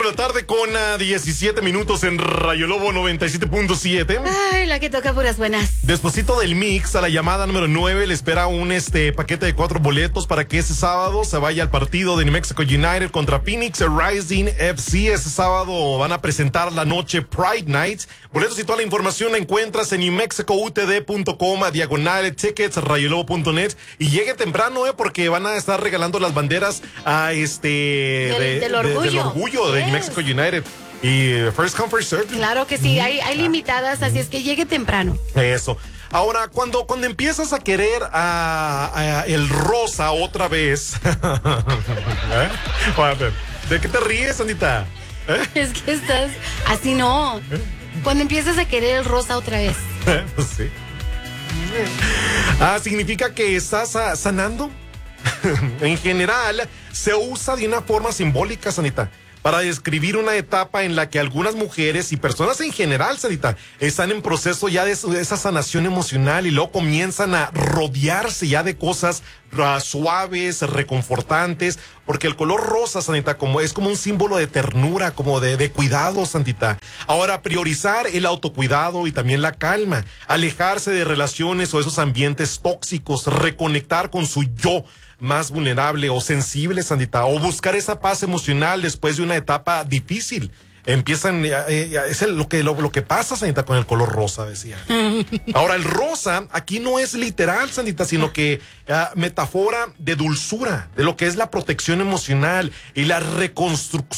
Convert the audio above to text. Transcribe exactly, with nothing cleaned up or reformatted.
de la tarde con uh, diecisiete minutos en Rayo Lobo noventa y siete punto siete. Ay, la que toca puras buenas. Despuésito del mix, a la llamada número nueve, le espera un este paquete de cuatro boletos para que ese sábado se vaya al partido de New Mexico United contra Phoenix Rising F C. Ese sábado van a presentar la noche Pride Night. Boletos y toda la información la encuentras en new mexico u t d punto com, a diagonal tickets, rayolobo punto net. Y llegue temprano, eh, porque van a estar regalando las banderas a este del, de, del orgullo, de, del orgullo de yes. New Mexico United. Y first come, first serve. Claro que sí, hay, hay limitadas, así es que llegue temprano. Eso. Ahora, cuando, cuando empiezas a querer a, a el rosa otra vez. ¿Eh? A ver, ¿de qué te ríes, Anita? ¿Eh? Es que estás así, no. Cuando empiezas a querer el rosa otra vez. ¿Eh? Pues sí. Ah, ¿significa que estás uh, sanando? En general, se usa de una forma simbólica, Sanita, para describir una etapa en la que algunas mujeres y personas en general, Sanita, están en proceso ya de, de esa sanación emocional y luego comienzan a rodearse ya de cosas uh, suaves, reconfortantes, porque el color rosa, Sanita, como es como un símbolo de ternura, como de, de cuidado, Santita. Ahora, priorizar el autocuidado y también la calma, alejarse de relaciones o esos ambientes tóxicos, reconectar con su yo más vulnerable o sensible, Sandita, o buscar esa paz emocional después de una etapa difícil. Empiezan, eh, eh, es el, lo que lo, lo que pasa, Sandita, con el color rosa, decía. Ahora, el rosa aquí no es literal, Sandita, sino que uh, metáfora de dulzura, de lo que es la protección emocional y la reconstrucción